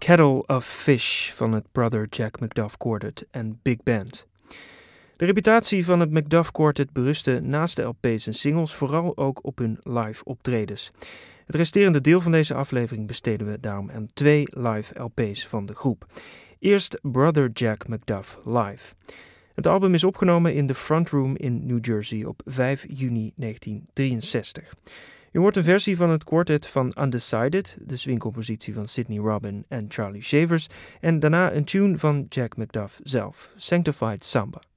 Kettle of Fish van het Brother Jack McDuff Quartet en Big Band. De reputatie van het McDuff Quartet berustte naast de LP's en singles vooral ook op hun live optredens. Het resterende deel van deze aflevering besteden we daarom aan 2 live LP's van de groep. Eerst Brother Jack McDuff Live. Het album is opgenomen in de Front Room in New Jersey op 5 juni 1963. U hoort een versie van het quartet van Undecided, de swingcompositie van Sidney Robin en Charlie Shavers, en daarna een tune van Jack McDuff zelf, Sanctified Samba.